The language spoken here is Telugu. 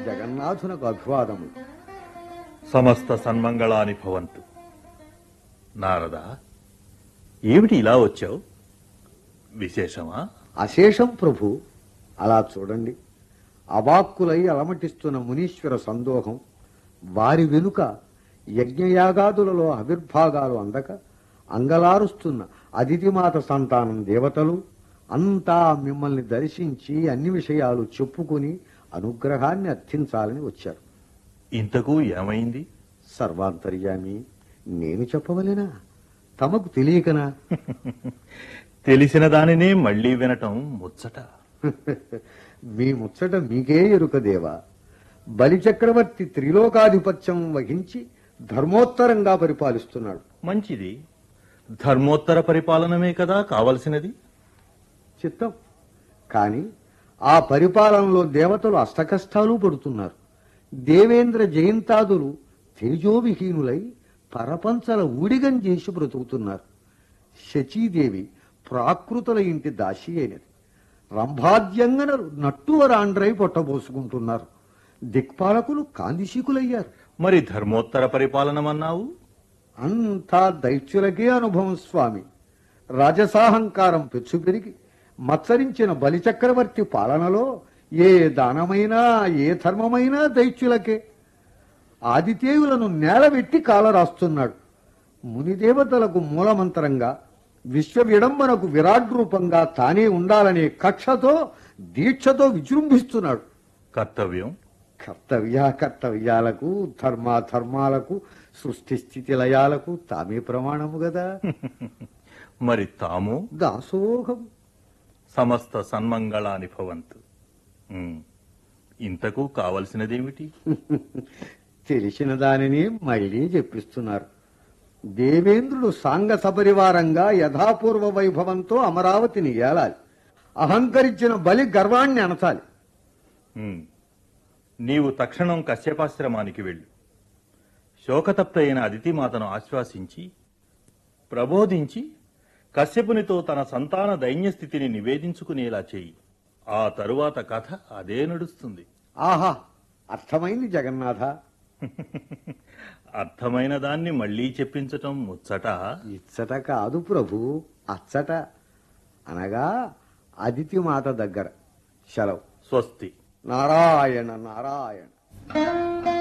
జగన్నాథునకు అభివాదములు. సమస్త సన్మంగళాని భవంతు. నారదా, ఏమిటి ఇలా వచ్చావు? విశేషమా? అశేషం ప్రభు. అలా చూడండి. అవాక్కులై అలమటిస్తున్న మునీశ్వర సందోహం, వారి వెనుక యజ్ఞయాగాదులలో ఆవిర్భాగాలు అందక అంగలారుస్తున్న అదితిమాత సంతానం దేవతలు అంతా మిమ్మల్ని దర్శించి అన్ని విషయాలు చెప్పుకుని అనుగ్రహాన్ని అర్థించాలని వచ్చారు. ఇంతకు ఏమైంది? సర్వాంతర్యామి, నేను చెప్పవలేనా? తమకు తెలియకనా? తెలిసిన దానినే మళ్లీ వినటం ముచ్చట. మీ ముచ్చట మీకే ఎరుక దేవా. బలిచక్రవర్తి త్రిలోకాధిపత్యం వహించి ధర్మోత్తరంగా పరిపాలిస్తున్నాడు. మంచిది. ధర్మోత్తర పరిపాలనమే కదా కావలసినది. చిత్తం. కాని ఆ పరిపాలనలో దేవతలు అష్టకష్టాలు పడుతున్నారు. దేవేంద్ర జయంతాదులు తేజోవిహీనులై పరపంచల ఊడిగం చేసి బ్రతుకుతున్నారు. శచీదేవి ప్రాకృతుల ఇంటి దాసి అయినది. రంభాద్యంగనలు నట్టువరాండ్రై పొట్టబోసుకుంటున్నారు. దిక్పాలకులు కాందిశీకులయ్యారు. మరి ధర్మోత్తర పరిపాలనమన్నావు? అంతా దైత్యులకే అనుభవం స్వామి. రాజసాహంకారం పెచ్చుపెరిగి మత్సరించిన బలిచక్రవర్తి పాలనలో ఏ దానమైనా ఏ ధర్మమైనా దైత్యులకే. ఆదితేయులను నేలబెట్టి కాలరాస్తున్నాడు. మునిదేవతలకు మూలమంత్రంగా, విశ్వ విడంబనకు విరాట్ రూపంగా తానే ఉండాలనే కక్షతో దీక్షతో విజృంభిస్తున్నాడు. కర్తవ్యం కర్తవ్యాలకు ధర్మాధర్మాలకు సృష్టి స్థితి లయాలకు తామే ప్రమాణము గదా. మరి తాము దాసోహం. సమస్త సన్మంగళాని భవంతు. ఇంతకు కావలసినదేమిటి? తెలిసిన దానిని మళ్లీ చెప్పిస్తున్నారు. దేవేంద్రుడు సాంగ సపరివారంగా యథాపూర్వ వైభవంతో అమరావతిని ఏలాలి. అహంకరించిన బలి గర్వాన్ని అణచాలి. నీవు తక్షణం కశ్యపాశ్రమానికి వెళ్ళు. శోకతప్త అయిన అదితిమాతను ఆశ్వాసించి ప్రబోధించి కశ్యపునితో తన సంతాన దైన్యస్థితిని నివేదించుకునేలా చేయి. ఆ తరువాత కథ అదే నడుస్తుంది. ఆహా, అర్థమైంది జగన్నాథ. అర్థమైన దాన్ని మళ్లీ చెప్పించటం ముచ్చట. ఇచ్చట కాదు ప్రభు, అచ్చట. అనగా అదితిమాత దగ్గర. సెలవు. స్వస్తి. నారాయణ నారాయణ.